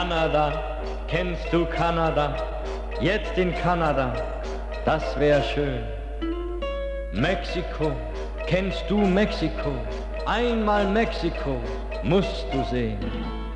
Kanada, kennst du Kanada? Jetzt in Kanada, das wär schön. Mexiko, kennst du Mexiko? Einmal Mexiko musst du sehen.